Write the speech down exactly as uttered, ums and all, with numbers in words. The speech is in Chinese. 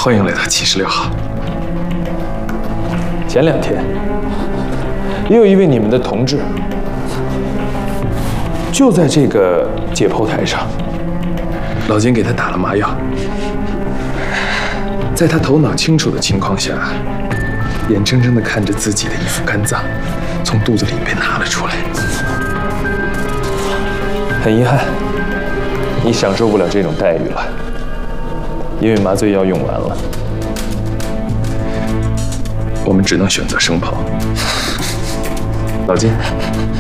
欢迎来到七十六号。 前两天，也有一位你们的同志，就在这个解剖台上， 老金给他打了麻药，在他头脑清楚的情况下，眼睁睁地看着自己的一副肝脏从肚子里被拿了出来。 很遗憾，你享受不了这种待遇了，因为麻醉药用完了。 我们只能选择生跑。老金，